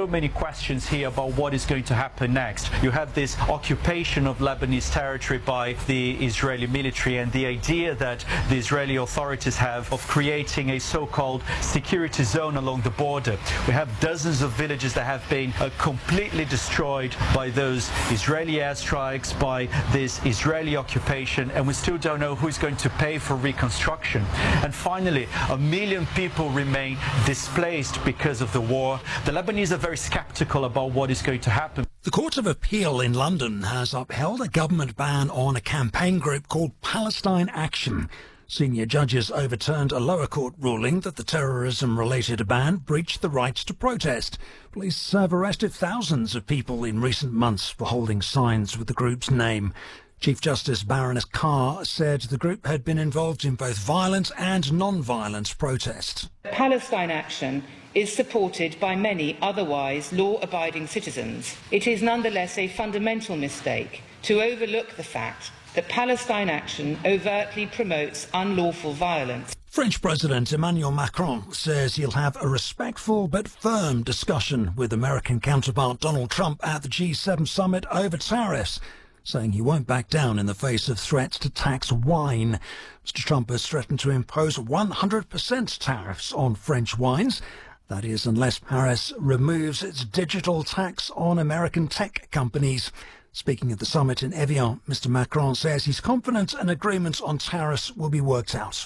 many questions here about what is going to happen next. You have this occupation of Lebanese territory by the Israeli military, and the idea that the Israeli authorities have of creating a so-called security zone along the border. We have dozens of villages that have been completely destroyed by those Israeli airstrikes, by this Israeli occupation, and we still don't know who's going to pay for reconstruction. And finally, 1 million people remain displaced because of the war. The Lebanese are very skeptical about what is going to happen. The Court of Appeal in London has upheld a government ban on a campaign group called Palestine Action. Senior judges overturned a lower court ruling that the terrorism-related ban breached the right to protest. Police have arrested thousands of people in recent months for holding signs with the group's name. Chief Justice Baroness Carr said the group had been involved in both violent and non-violent protests. Palestine Action is supported by many otherwise law-abiding citizens. It is nonetheless a fundamental mistake to overlook the fact that Palestine Action overtly promotes unlawful violence. French President Emmanuel Macron says he'll have a respectful but firm discussion with American counterpart Donald Trump at the G7 summit over tariffs, saying he won't back down in the face of threats to tax wine. Mr. Trump has threatened to impose 100% tariffs on French wines. That is, unless Paris removes its digital tax on American tech companies. Speaking at the summit in Evian, Mr. Macron says he's confident an agreement on tariffs will be worked out.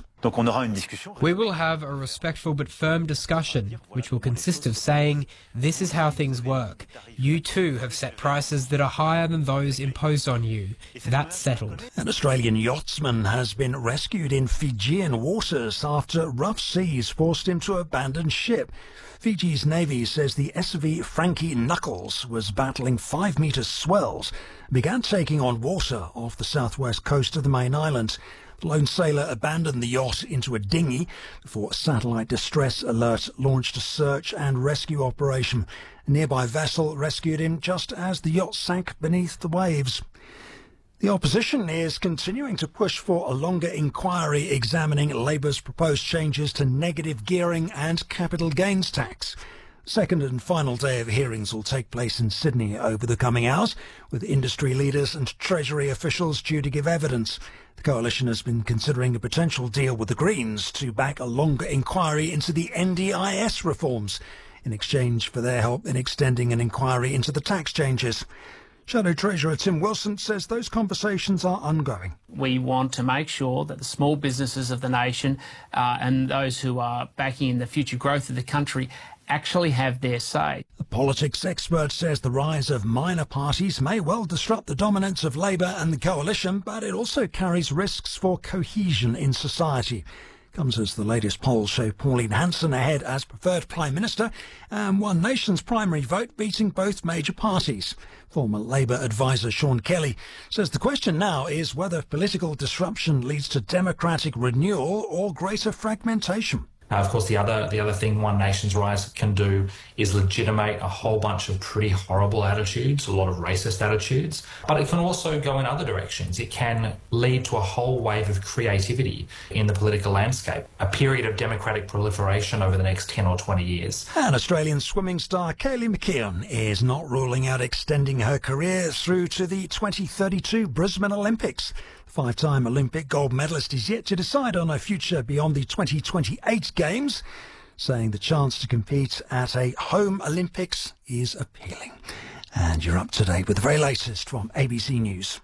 We will have a respectful but firm discussion, which will consist of saying, this is how things work. You too have set prices that are higher than those imposed on you. That's settled. An Australian yachtsman has been rescued in Fijian waters after rough seas forced him to abandon ship. Fiji's Navy says the SV Frankie Knuckles was battling 5-metre swells and began taking on water off the southwest coast of the main island. The lone sailor abandoned the yacht into a dinghy before a satellite distress alert launched a search and rescue operation. A nearby vessel rescued him just as the yacht sank beneath the waves. The opposition is continuing to push for a longer inquiry examining Labour's proposed changes to negative gearing and capital gains tax. Second and final day of hearings will take place in Sydney over the coming hours, with industry leaders and Treasury officials due to give evidence. The coalition has been considering a potential deal with the Greens to back a longer inquiry into the NDIS reforms, in exchange for their help in extending an inquiry into the tax changes. Shadow Treasurer Tim Wilson says those conversations are ongoing. We want to make sure that the small businesses of the nation and those who are backing the future growth of the country actually have their say. A politics expert says the rise of minor parties may well disrupt the dominance of Labour and the coalition, but it also carries risks for cohesion in society. Comes as the latest polls show Pauline Hanson ahead as preferred Prime Minister and One Nation's primary vote beating both major parties. Former Labour advisor Sean Kelly says the question now is whether political disruption leads to democratic renewal or greater fragmentation. Of course, the other thing One Nation's Rise can do is legitimate a whole bunch of pretty horrible attitudes, a lot of racist attitudes, but it can also go in other directions. It can lead to a whole wave of creativity in the political landscape, a period of democratic proliferation over the next 10 or 20 years. And Australian swimming star Kaylee McKeown is not ruling out extending her career through to the 2032 Brisbane Olympics. Five-time Olympic gold medalist is yet to decide on her future beyond the 2028 Games, saying the chance to compete at a home Olympics is appealing. And you're up to date with the very latest from ABC News.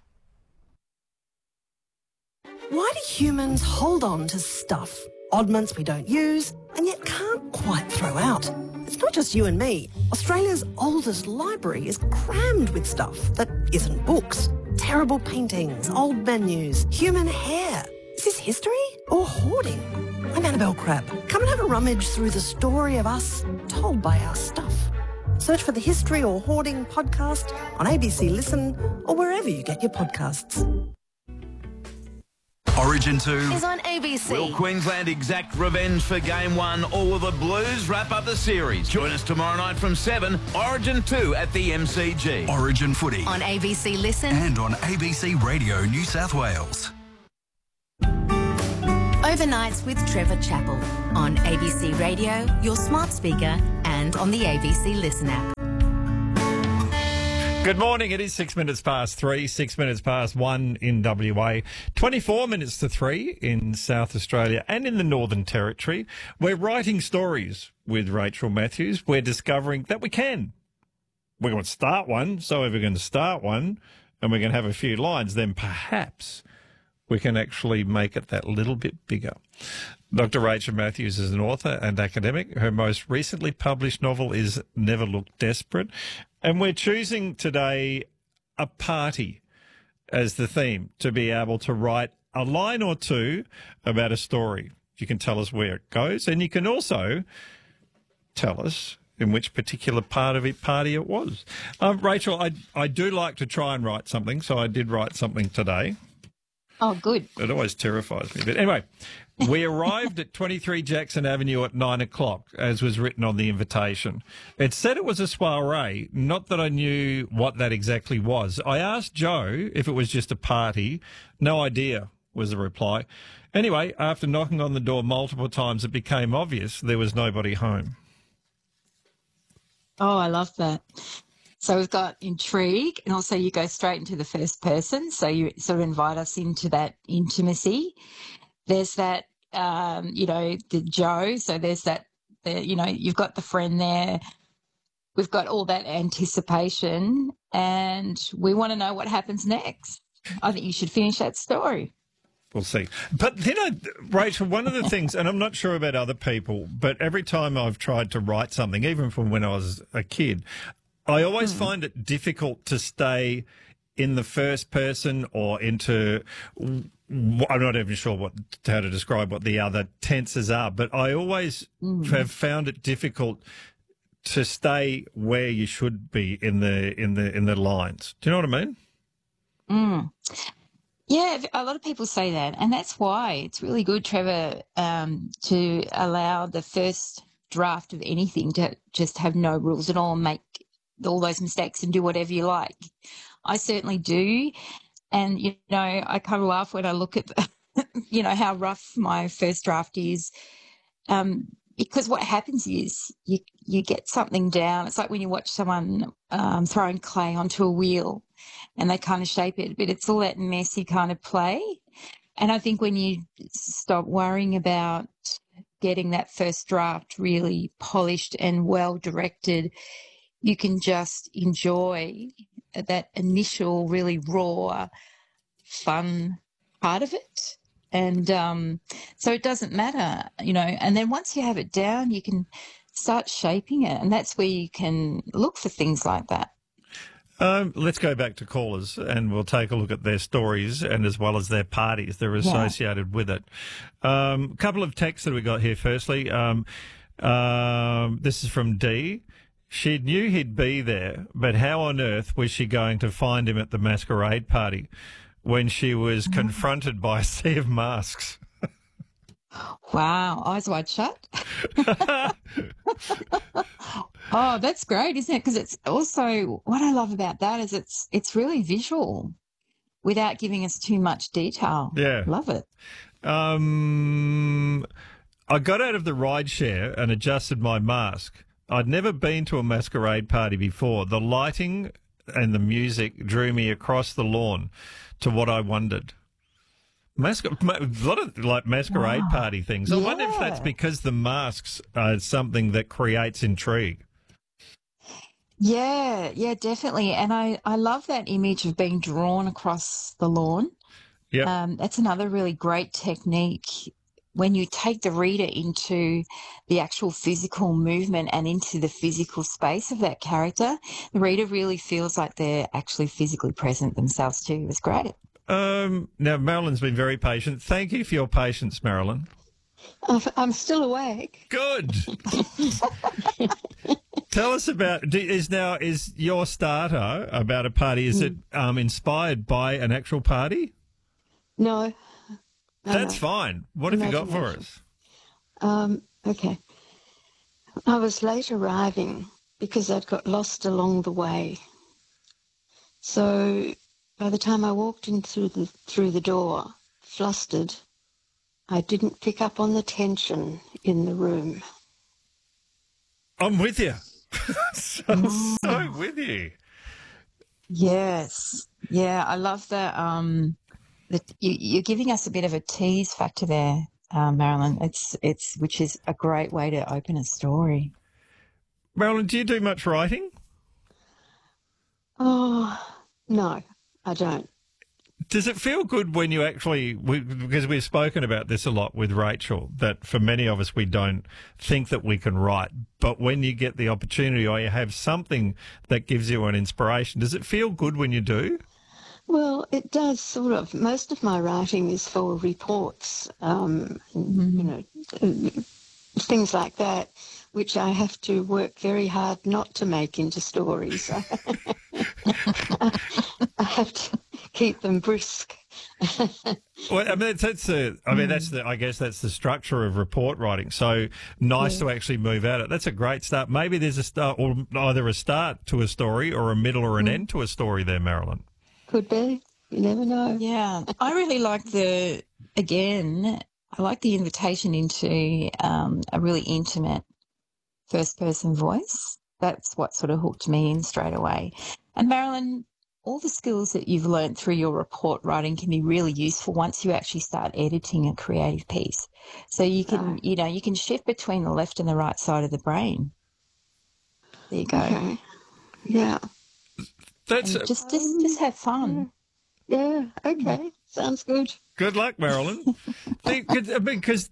Why do humans hold on to stuff? Oddments we don't use and yet can't quite throw out. It's not just you and me. Australia's oldest library is crammed with stuff that isn't books. Terrible paintings, old menus, human hair. Is this history or hoarding? I'm Annabelle Crabb. Come and have a rummage through the story of us told by our stuff. Search for the History or Hoarding podcast on ABC Listen or wherever you get your podcasts. Origin 2 is on ABC. Will Queensland exact revenge for Game 1 or will the Blues wrap up the series? Join us tomorrow night from 7, Origin 2 at the MCG. Origin Footy on ABC Listen and on ABC Radio New South Wales. Overnights with Trevor Chappell on ABC Radio, your smart speaker and on the ABC Listen app. Good morning. It is 6 minutes past 3, 6 minutes past 1 in WA, 24 minutes to 3 in South Australia and in the Northern Territory. We're writing stories with Rachel Matthews. We're discovering that we can. We're going to start one. So if we're going to start one and we're going to have a few lines, then perhaps we can actually make it that little bit bigger. Dr. Rachel Matthews is an author and academic. Her most recently published novel is Never Look Desperate. And we're choosing today a party as the theme to be able to write a line or two about a story. You can tell us where it goes, and you can also tell us in which particular party it was. Rachel, I do like to try and write something, so I did write something today. Oh, good. It always terrifies me. But anyway, we arrived at 23 Jackson Avenue at 9 o'clock, as was written on the invitation. It said it was a soiree, not that I knew what that exactly was. I asked Joe if it was just a party. No idea, was the reply. Anyway, after knocking on the door multiple times, it became obvious there was nobody home. Oh, I love that. So we've got intrigue, and also you go straight into the first person. So you sort of invite us into that intimacy. There's that, the Joe. So there's that, you've got the friend there. We've got all that anticipation, and we want to know what happens next. I think you should finish that story. We'll see. But, Rachel, one of the things, and I'm not sure about other people, but every time I've tried to write something, even from when I was a kid, I always find it difficult to stay in the first person or into, I'm not even sure how to describe what the other tenses are, but I always have found it difficult to stay where you should be in the lines. Do you know what I mean? Yeah, a lot of people say that, and that's why it's really good, Trevor, to allow the first draft of anything to just have no rules at all and make all those mistakes and do whatever you like. I certainly do. And, I kind of laugh when I look at, how rough my first draft is, because what happens is you get something down. It's like when you watch someone throwing clay onto a wheel and they kind of shape it, but it's all that messy kind of play. And I think when you stop worrying about getting that first draft really polished and well-directed, you can just enjoy that initial really raw, fun part of it. And so it doesn't matter, and then once you have it down, you can start shaping it. And that's where you can look for things like that. Let's go back to callers and we'll take a look at their stories and as well as their parties that are associated with it. A couple of texts that we got here. Firstly, this is from Dee. She knew he'd be there, but how on earth was she going to find him at the masquerade party when she was confronted by a sea of masks? Wow, eyes wide shut. Oh, that's great, isn't it? Because it's also, what I love about that is it's really visual without giving us too much detail. Yeah. Love it. I got out of the rideshare and adjusted my mask. I'd never been to a masquerade party before. The lighting and the music drew me across the lawn to what I wondered. A lot of masquerade party things. I wonder if that's because the masks are something that creates intrigue. Yeah, definitely. And I love that image of being drawn across the lawn. Yeah. That's another really great technique. When you take the reader into the actual physical movement and into the physical space of that character, the reader really feels like they're actually physically present themselves too. It's great. Now, Marilyn's been very patient. Thank you for your patience, Marilyn. I'm still awake. Good. Tell us about, is your starter about a party, is it inspired by an actual party? No. That's fine. What have you got for us? Okay. I was late arriving because I'd got lost along the way. So by the time I walked in through the door, flustered, I didn't pick up on the tension in the room. I'm with you. so with you. Yes. Yeah, I love that. You're giving us a bit of a tease factor there, Marilyn. Which is a great way to open a story. Marilyn, do you do much writing? Oh, no, I don't. Does it feel good when you actually, because we've spoken about this a lot with Rachel, that for many of us we don't think that we can write, but when you get the opportunity or you have something that gives you an inspiration, does it feel good when you do? Well, it does sort of. Most of my writing is for reports, things like that, which I have to work very hard not to make into stories. I have to keep them brisk. Well, I mean, I guess that's the structure of report writing. So nice to actually move at it. That's a great start. Maybe there's a start, or either a start to a story or a middle or an end to a story there, Marilyn. Could be. You never know. Yeah. I really like I like the invitation into a really intimate first-person voice. That's what sort of hooked me in straight away. And Marilyn, all the skills that you've learned through your report writing can be really useful once you actually start editing a creative piece. So you can, you can shift between the left and the right side of the brain. There you go. Okay. Yeah. That's just have fun. Yeah. Okay. Sounds good. Good luck, Marilyn. Because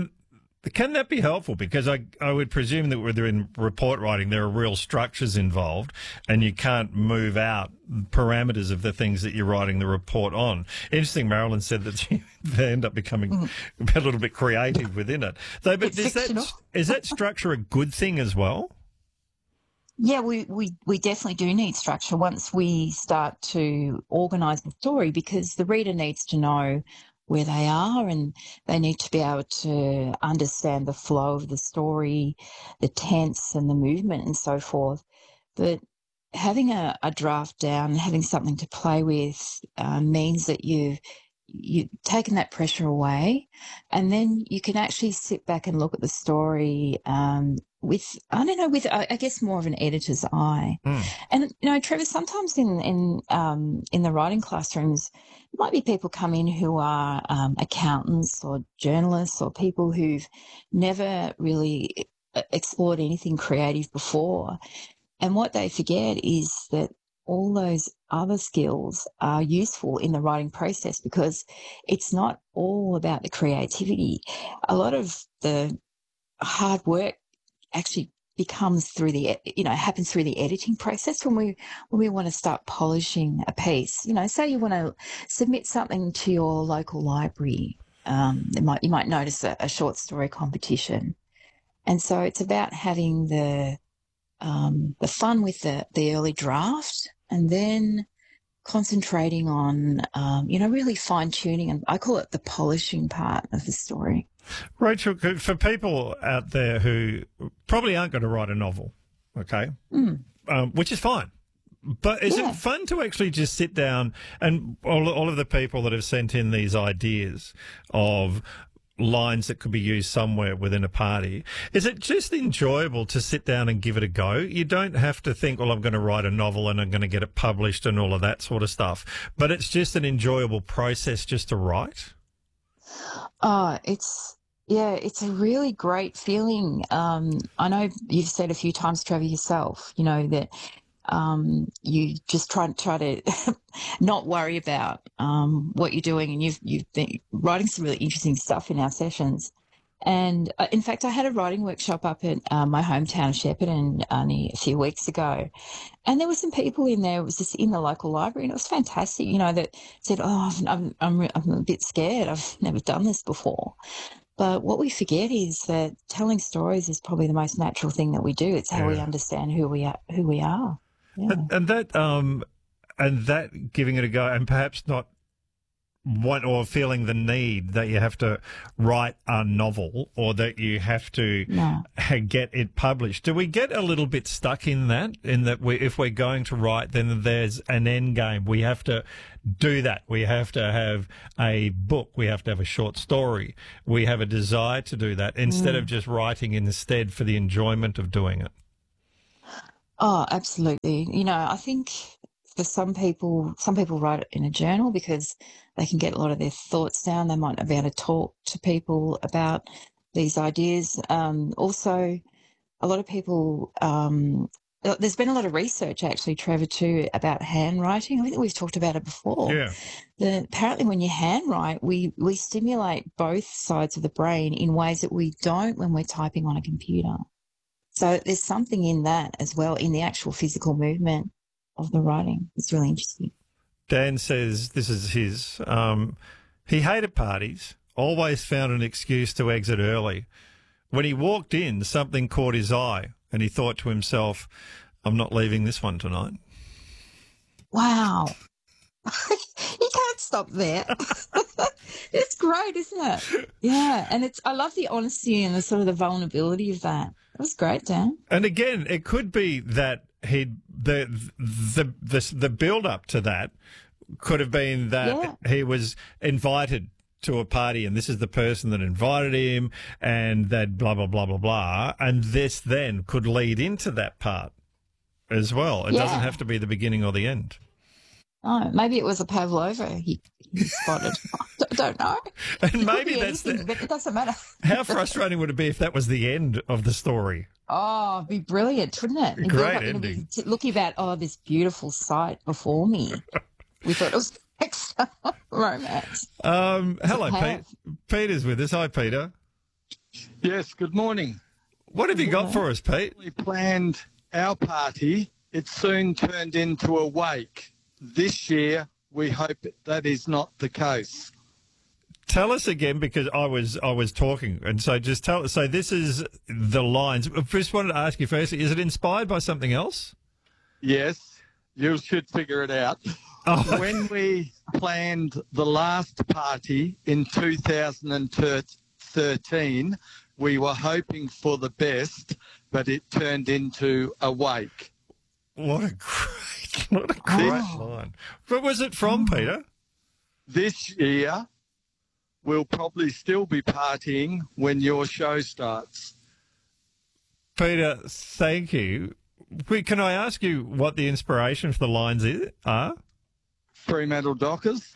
can that be helpful? Because I would presume that within report writing there are real structures involved and you can't move out parameters of the things that you're writing the report on. Interesting, Marilyn said that they end up becoming a little bit creative within it. Though, but is that structure a good thing as well? Yeah, we definitely do need structure once we start to organise the story, because the reader needs to know where they are and they need to be able to understand the flow of the story, the tense and the movement and so forth. But having a draft down, having something to play with means that you've taken that pressure away, and then you can actually sit back and look at the story with I guess more of an editor's eye. And Trevor, sometimes in the writing classrooms, might be people come in who are accountants or journalists or people who've never really explored anything creative before, and what they forget is that all those other skills are useful in the writing process, because it's not all about the creativity. A lot of the hard work actually happens through the editing process when we want to start polishing a piece. Say you want to submit something to your local library, you might notice a short story competition, and so it's about having the fun with the early draft, and then concentrating on, really fine-tuning, and I call it the polishing part of the story. Rachel, for people out there who probably aren't going to write a novel, okay, which is fine, but is it fun to actually just sit down and all of the people that have sent in these ideas of lines that could be used somewhere within a party, is it just enjoyable to sit down and give it a go? You don't have to think, well, I'm going to write a novel and I'm going to get it published and all of that sort of stuff, but it's just an enjoyable process just to write? Oh, it's a really great feeling. I know you've said a few times, Trevor, yourself, that you just try to not worry about what you're doing, and you've been writing some really interesting stuff in our sessions. And in fact, I had a writing workshop up at my hometown of Shepparton only a few weeks ago, and there were some people in there. It was just in the local library, and it was fantastic. That said, "Oh, I'm a bit scared. I've never done this before." But what we forget is that telling stories is probably the most natural thing that we do. It's how we understand who we are. Yeah. And that giving it a go, and perhaps not feeling the need that you have to write a novel or that you have to get it published. Do we get a little bit stuck in that if we're going to write, then there's an end game. We have to do that. We have to have a book. We have to have a short story. We have a desire to do that instead of just writing instead for the enjoyment of doing it. Oh, absolutely. I think for some people write it in a journal because they can get a lot of their thoughts down. They might not be able to talk to people about these ideas. Also, a lot of people, there's been a lot of research actually, Trevor, too, about handwriting. I think we've talked about it before. Yeah. Apparently when you handwrite, we stimulate both sides of the brain in ways that we don't when we're typing on a computer. So there's something in that as well, in the actual physical movement of the writing. It's really interesting. Dan says this is his. He hated parties, always found an excuse to exit early. When he walked in, something caught his eye and he thought to himself, I'm not leaving this one tonight. Wow. You can't stop there. It's great, isn't it? Yeah. And I love the honesty and the sort of the vulnerability of that. It was great, Dan. And again, it could be that the build up to that could have been that he was invited to a party and this is the person that invited him and that blah, blah, blah, blah, blah. And this then could lead into that part as well. It doesn't have to be the beginning or the end. Oh, maybe it was a pavlova he spotted. I don't know. And maybe that's but it doesn't matter. How frustrating would it be if that was the end of the story? Oh, it'd be brilliant, wouldn't it? Great ending. Looking about, this beautiful sight before me. We thought it was excellent romance. Hello, Pete. Peter's with us. Hi, Peter. Yes, good morning. What have you got for us, Pete? We planned our party. It soon turned into a wake. This year, we hope that is not the case. Tell us again, because I was talking, and so just tell us. So this is the lines. I just wanted to ask you first, is it inspired by something else? Yes, you should figure it out. Oh. When we planned the last party in 2013, we were hoping for the best, but it turned into a wake. What a great line. Where was it from, Peter? This year, we'll probably still be partying when your show starts. Peter, thank you. Can I ask you what the inspiration for the lines are? Fremantle Dockers.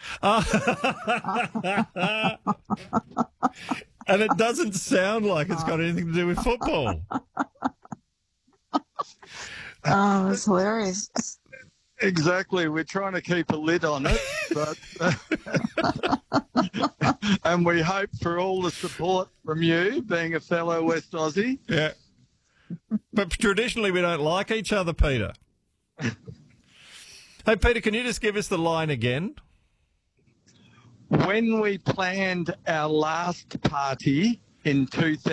And it doesn't sound like it's got anything to do with football. Oh, it's hilarious. Exactly. We're trying to keep a lid on it, but and we hope for all the support from you, being a fellow West Aussie. Yeah. But traditionally we don't like each other, Peter. Hey, Peter, can you just give us the line again? When we planned our last party in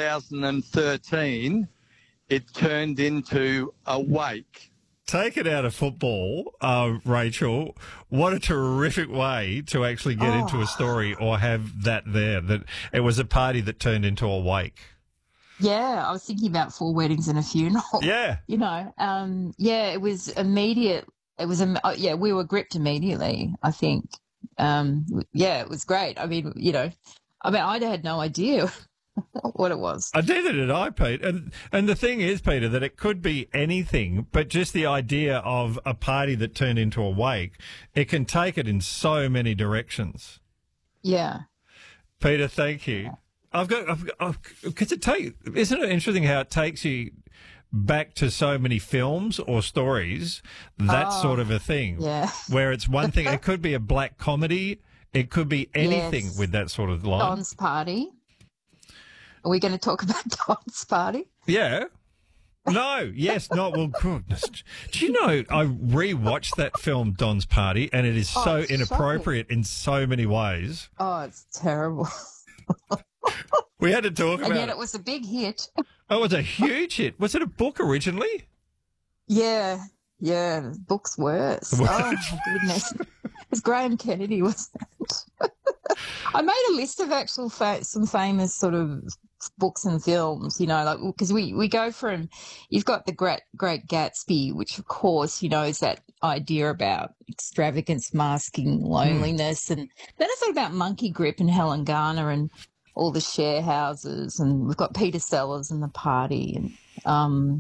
2013, it turned into a wake. Take it out of football, Rachel. What a terrific way to actually get into a story or have that there, that it was a party that turned into a wake. Yeah, I was thinking about 4 weddings and a funeral. Yeah. You know, it was immediate. It was, we were gripped immediately, I think. It was great. I mean, I had no idea what it was. Neither did I, Pete. And the thing is, Peter, that it could be anything, but just the idea of a party that turned into a wake, it can take it in so many directions. Yeah. Peter, thank you. Isn't it interesting how it takes you back to so many films or stories, that sort of a thing, where it's one thing, it could be a black comedy, it could be anything with that sort of line. Don's Party. Are we going to talk about Don's Party? Yeah. No, yes, not. Well, goodness. Do you know, I rewatched that film, Don's Party, and it is so inappropriate in so many ways. Oh, it's terrible. We had to talk about it. And yet it was a big hit. Oh, it was a huge hit. Was it a book originally? Yeah, the book's worse. Oh, my goodness. It was Graham Kennedy, wasn't it? I made a list of actual some famous sort of books and films, because we go from, you've got the Great Gatsby, which of course, is that idea about extravagance masking loneliness. And then I thought about Monkey Grip and Helen Garner and all the share houses, and we've got Peter Sellers and The Party, and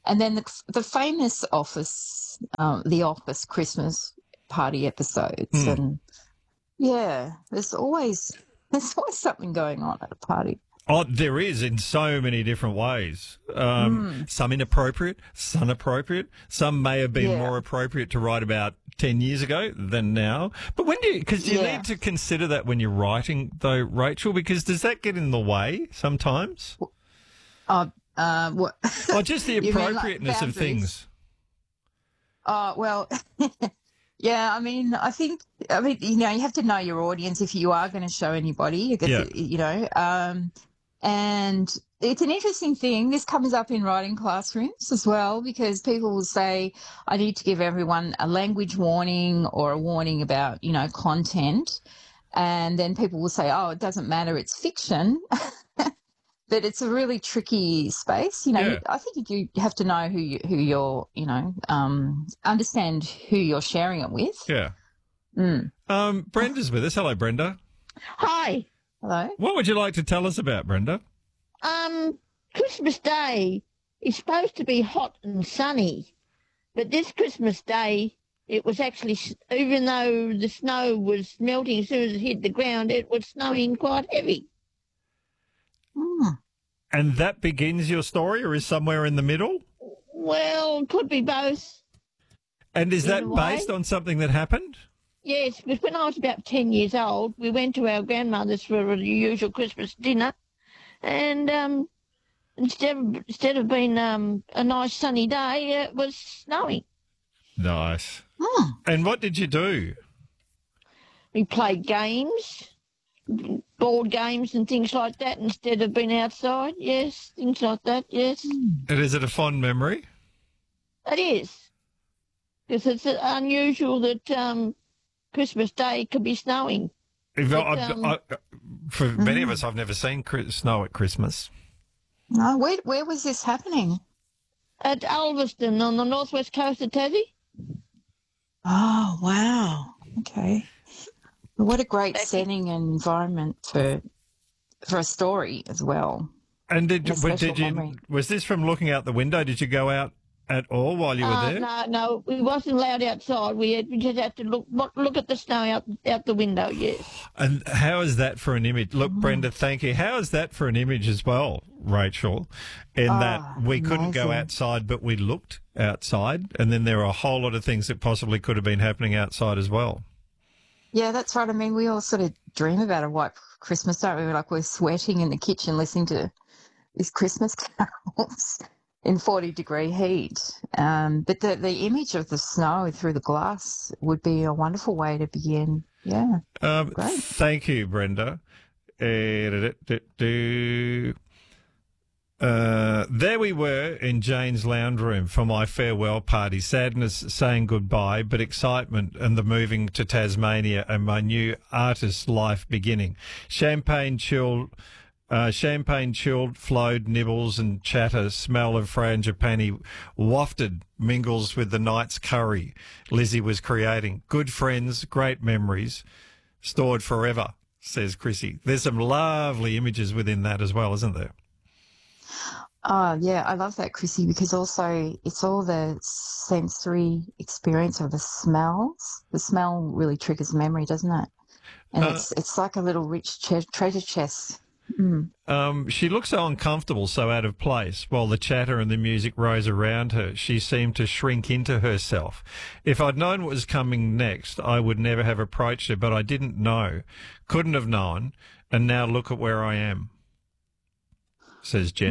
And then the famous Office, The Office Christmas party episodes. And yeah, there's always something going on at a party. Oh, there is in so many different ways. Some inappropriate, some appropriate. Some may have been more appropriate to write about 10 years ago than now. But when because you need to consider that when you're writing, though, Rachel, because does that get in the way sometimes? What? Or just the appropriateness of things? Well, yeah, I mean, you know, you have to know your audience if you are going to show anybody, you know, and it's an interesting thing. This comes up in writing classrooms as well, because people will say, I need to give everyone a language warning or a warning about, you know, content. And then people will say, oh, it doesn't matter, it's fiction. But it's a really tricky space. You know, I think you have to know who you're, you know, understand who you're sharing it with. Yeah. Brenda's with us. Hello, Brenda. Hi. Hello. What would you like to tell us about, Brenda? Christmas Day is supposed to be hot and sunny, but this Christmas Day it was actually, even though the snow was melting as soon as it hit the ground, it was snowing quite heavy. And that begins your story, or is somewhere in the middle? Well, it could be both. And is that based on something that happened? Yes, because when I was about 10 years old, we went to our grandmother's for a usual Christmas dinner, and instead of being a nice sunny day, it was snowing. Nice. And what did you do? We played games, board games and things like that instead of being outside. Yes, things like that, yes. And is it a fond memory? It is. Because it's unusual that Christmas Day could be snowing. For many of us, I've never seen snow at Christmas. No, where was this happening? At Ulverston on the northwest coast of Tassie. Oh, wow. Okay. What a great setting and environment for a story as well. And was this from looking out the window? Did you go out at all while you were there? No, we wasn't allowed outside. We just had to look at the snow out the window, yes. And how is that for an image? Look, Brenda, thank you. How is that for an image as well, Rachel, in that we couldn't go outside, but we looked outside, and then there are a whole lot of things that possibly could have been happening outside as well. Yeah, that's right. I mean, we all sort of dream about a white Christmas, don't we? Like we're sweating in the kitchen listening to these Christmas carols in 40-degree heat. But the image of the snow through the glass would be a wonderful way to begin. Yeah. Great. Thank you, Brenda. There we were in Jane's lounge room for my farewell party. Sadness saying goodbye, but excitement and the moving to Tasmania and my new artist life beginning. Champagne chilled, flowed, nibbles and chatter, smell of frangipani wafted, mingles with the night's curry Lizzie was creating. Good friends, great memories, stored forever, says Chrissy. There's some lovely images within that as well, isn't there? Oh, yeah, I love that, Chrissy, because also it's all the sensory experience of the smells. The smell really triggers memory, doesn't it? And it's like a little rich treasure chest. She looked so uncomfortable, so out of place. While the chatter and the music rose around her, she seemed to shrink into herself. If I'd known what was coming next, I would never have approached her, but I didn't know, couldn't have known, and now look at where I am, says Jen.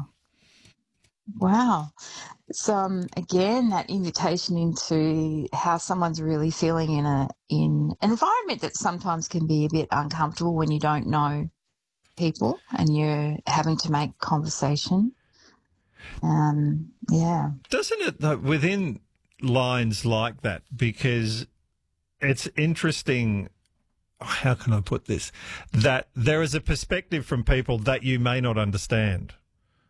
Wow. So again, that invitation into how someone's really feeling in an environment that sometimes can be a bit uncomfortable when you don't know people and you're having to make conversation. Yeah. Doesn't it, though, within lines like that, because it's interesting, how can I put this, that there is a perspective from people that you may not understand.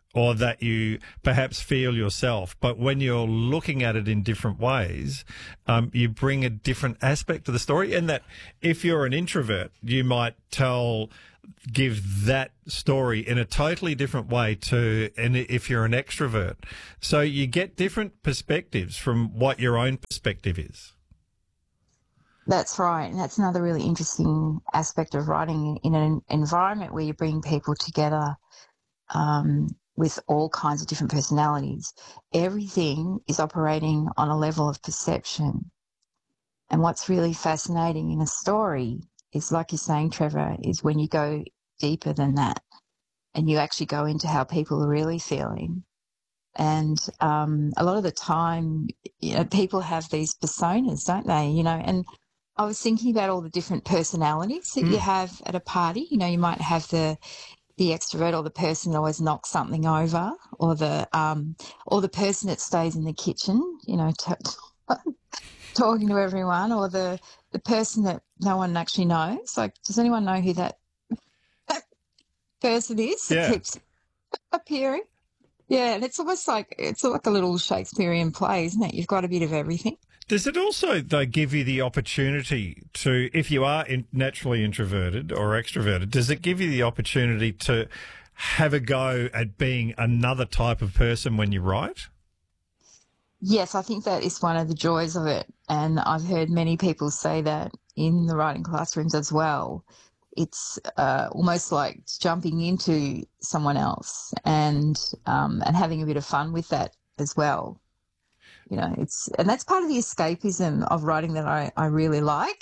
or that you perhaps feel yourself. But when you're looking at it in different ways, you bring a different aspect to the story. And that if you're an introvert, you might give that story in a totally different way and if you're an extrovert. So you get different perspectives from what your own perspective is. That's right. And that's another really interesting aspect of writing in an environment where you bring people together with all kinds of different personalities. Everything is operating on a level of perception. And what's really fascinating in a story is, like you're saying, Trevor, is when you go deeper than that and you actually go into how people are really feeling. And a lot of the time, people have these personas, don't they? And I was thinking about all the different personalities that you have at a party. You might have the extrovert, or the person that always knocks something over, or the person that stays in the kitchen, talking to everyone, or the person that no one actually knows. Like, does anyone know who that person is that keeps appearing? Yeah, and it's almost like a little Shakespearean play, isn't it? You've got a bit of everything. Does it also, though, give you the opportunity to, if you are naturally introverted or extroverted, does it give you the opportunity to have a go at being another type of person when you write? Yes, I think that is one of the joys of it. And I've heard many people say that in the writing classrooms as well. It's almost like jumping into someone else and having a bit of fun with that as well. And that's part of the escapism of writing that I really like.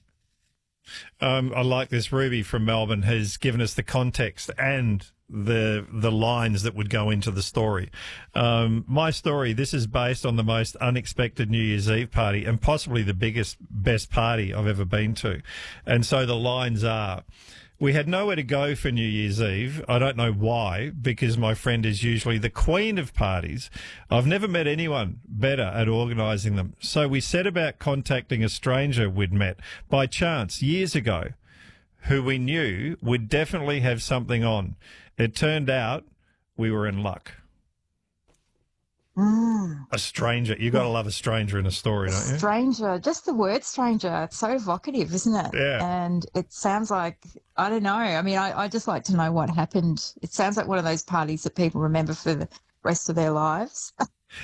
I like this. Ruby from Melbourne has given us the context and the lines that would go into the story. My story, this is based on the most unexpected New Year's Eve party and possibly the best party I've ever been to. And so the lines are: we had nowhere to go for New Year's Eve. I don't know why, because my friend is usually the queen of parties. I've never met anyone better at organising them. So we set about contacting a stranger we'd met by chance years ago, who we knew would definitely have something on. It turned out we were in luck. A stranger. You got to love a stranger in a story, don't you? Stranger. Just the word stranger. It's so evocative, isn't it? Yeah. And it sounds like, I don't know. I mean, I just like to know what happened. It sounds like one of those parties that people remember for the rest of their lives.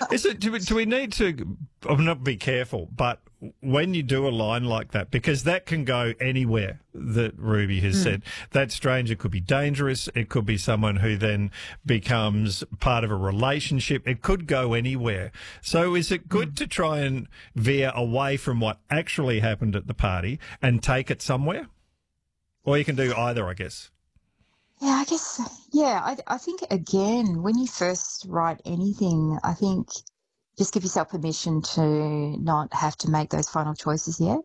Do we need to not be careful, but when you do a line like that, because that can go anywhere, that Ruby has said, that stranger could be dangerous. It could be someone who then becomes part of a relationship. It could go anywhere. So is it good to try and veer away from what actually happened at the party and take it somewhere? Or you can do either, I guess. Yeah, I guess, I think, again, when you first write anything, I think just give yourself permission to not have to make those final choices yet.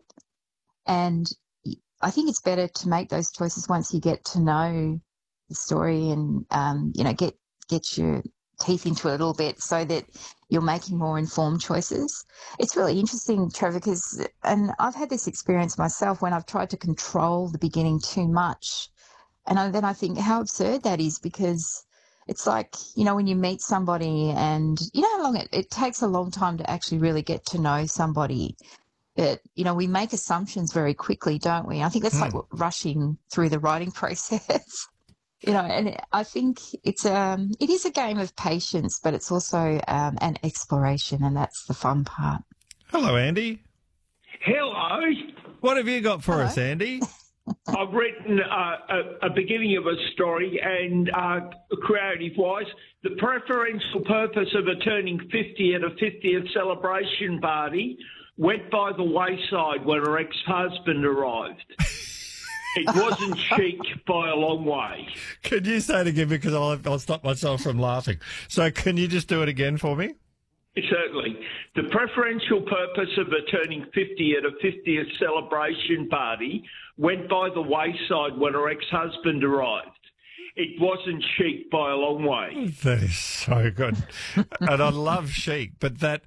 And I think it's better to make those choices once you get to know the story and, get your teeth into it a little bit so that you're making more informed choices. It's really interesting, Trevor, and I've had this experience myself when I've tried to control the beginning too much. And then I think how absurd that is, because it's like, when you meet somebody and how long it takes a long time to actually really get to know somebody. But, we make assumptions very quickly, don't we? I think that's like rushing through the writing process, and I think it is a game of patience, but it's also an exploration, and that's the fun part. Hello, Andy. Hello. What have you got for us, Andy? I've written a beginning of a story, and creative-wise, the preferential purpose of a turning 50 at a 50th celebration party went by the wayside when her ex-husband arrived. It wasn't chic by a long way. Can you say it again, because I'll stop myself from laughing. So can you just do it again for me? Certainly. The preferential purpose of a turning 50 at a 50th celebration party went by the wayside when her ex-husband arrived. It wasn't chic by a long way. That is so good. And I love chic, but that,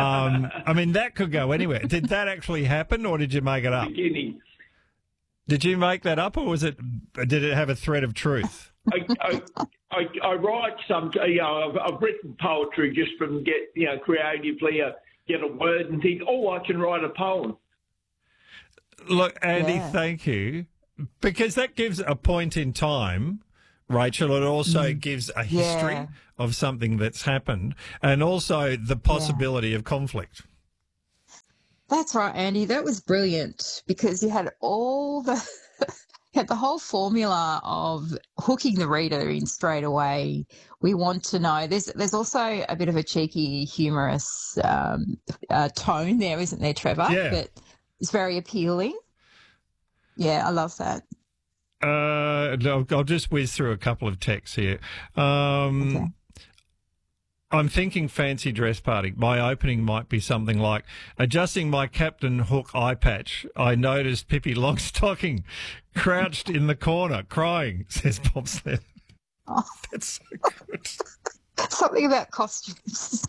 that could go anywhere. Did that actually happen, or did you make it up? Beginning. Did you make that up, or did it have a thread of truth? I write some. I've written poetry just from creatively get a word and think, oh, I can write a poem. Look, Andy, thank you, because that gives a point in time, Rachel. It also gives a history of something that's happened, and also the possibility of conflict. That's right, Andy. That was brilliant because you had all the you had the whole formula of hooking the reader in straight away. We want to know. There's also a bit of a cheeky, humorous tone there, isn't there, Trevor? Yeah. But it's very appealing. Yeah, I love that. I'll just whiz through a couple of texts here. Okay. I'm thinking fancy dress party. My opening might be something like, adjusting my Captain Hook eye patch, I noticed Pippi Longstocking crouched in the corner crying, says Bobsled. Oh. That's so good. Something about costumes.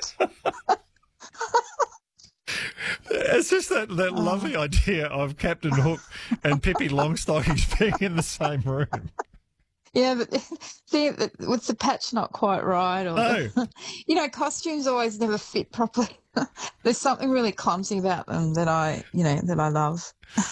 It's just that lovely idea of Captain Hook and Pippi Longstockings being in the same room. Yeah, but with the patch not quite right, or costumes always never fit properly. There's something really clumsy about them that I love.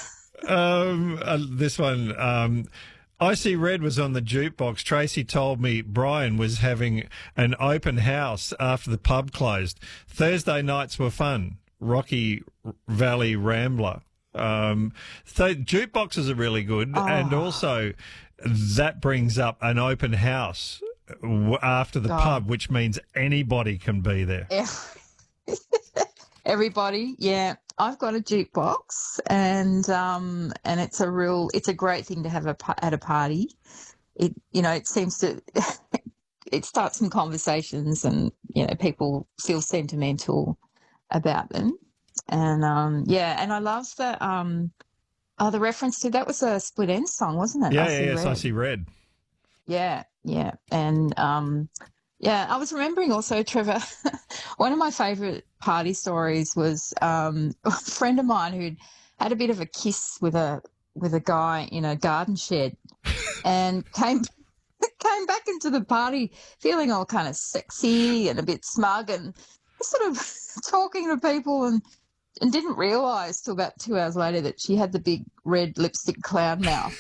This one, I See Red was on the jukebox. Tracy told me Brian was having an open house after the pub closed. Thursday nights were fun. Rocky Valley Rambler. So jukeboxes are really good, and also that brings up an open house after the pub, which means anybody can be there. Yeah. Everybody, yeah. I've got a jukebox, and it's a great thing to have at a party. It seems to it starts some conversations, and people feel sentimental about them, and and I love that. The reference to that was a Split Enz song, wasn't it? Yes, I See Red. Yeah, and I was remembering also, Trevor. One of my favourite party stories was a friend of mine who'd had a bit of a kiss with a guy in a garden shed, and came back into the party feeling all kind of sexy and a bit smug, and sort of talking to people, and didn't realise till about 2 hours later that she had the big red lipstick clown mouth.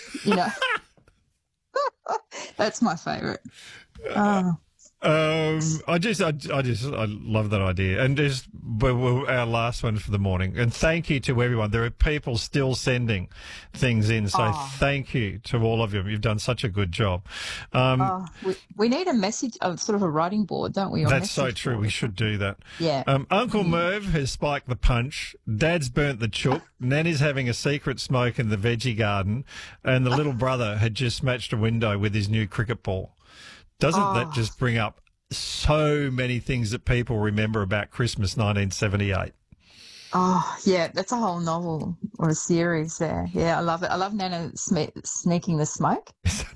That's my favourite. I love that idea, and just our last one for the morning. And thank you to everyone. There are people still sending things in, so thank you to all of you. You've done such a good job. We need a message, sort of a writing board, don't we? That's so true. Board. We should do that. Yeah. Uncle Merv has spiked the punch. Dad's burnt the chook. Nanny's having a secret smoke in the veggie garden, and the little brother had just smashed a window with his new cricket ball. Doesn't that just bring up so many things that people remember about Christmas 1978? Oh, yeah, that's a whole novel or a series there. Yeah, I love it. I love Nana sneaking the smoke.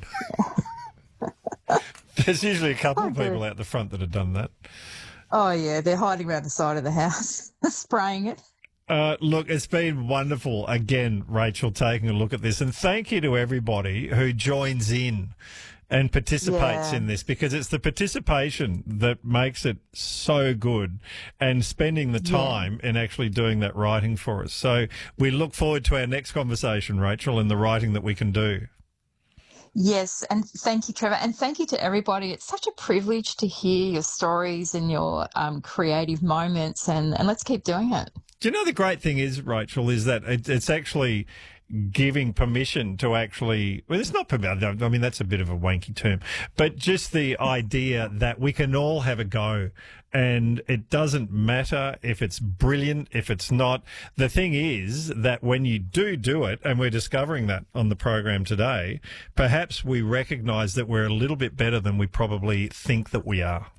There's usually a couple of people out the front that have done that. Oh, yeah, they're hiding around the side of the house, spraying it. Look, it's been wonderful, again, Rachel, taking a look at this. And thank you to everybody who joins in and participates in this, because it's the participation that makes it so good, and spending the time in actually doing that writing for us. So we look forward to our next conversation, Rachel, and the writing that we can do. Yes, and thank you, Trevor, and thank you to everybody. It's such a privilege to hear your stories and your creative moments, and let's keep doing it. Do you know the great thing is, Rachel, is that it's actually giving permission to actually, well, it's not permission, I mean, that's a bit of a wanky term, but just the idea that we can all have a go, and it doesn't matter if it's brilliant, if it's not. The thing is that when you do it, and we're discovering that on the program today, perhaps we recognise that we're a little bit better than we probably think that we are.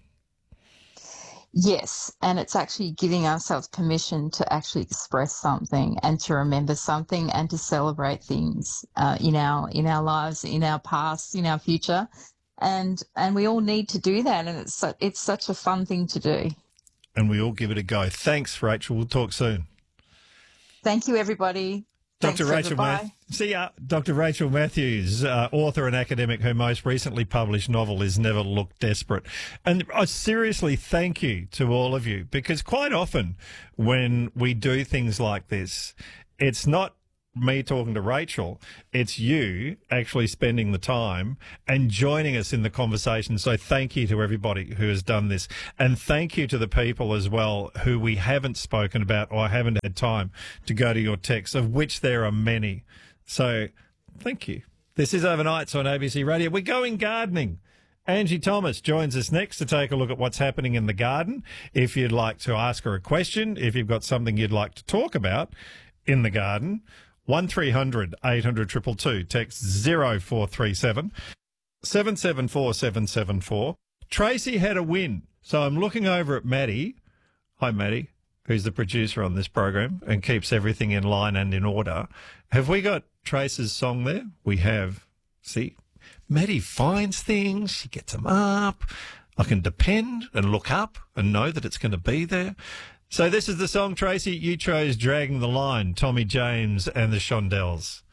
Yes, and it's actually giving ourselves permission to actually express something and to remember something and to celebrate things in our lives, in our past, in our future, and we all need to do that, and it's such a fun thing to do. And we all give it a go. Thanks, Rachel. We'll talk soon. Thank you, everybody. Dr. Thanks, Rachel bye. See ya. Dr. Rachel Matthews, author and academic, who most recently published novel is Never Look Desperate. And I seriously thank you to all of you, because quite often when we do things like this, it's not me talking to Rachel, it's you actually spending the time and joining us in the conversation. So thank you to everybody who has done this. And thank you to the people as well who we haven't spoken about or haven't had time to go to your texts, of which there are many. So thank you. This is Overnights on ABC Radio. We're going gardening. Angie Thomas joins us next to take a look at what's happening in the garden. If you'd like to ask her a question, if you've got something you'd like to talk about in the garden, 1300 800 222, text 0437 774 774. Tracy had a win. So I'm looking over at Maddie. Hi, Maddie, who's the producer on this program and keeps everything in line and in order. Have we got Trace's song there? We have. See, Maddie finds things. She gets them up. I can depend and look up and know that it's going to be there. So this is the song, Tracy. You chose Dragging the Line, Tommy James and the Shondells.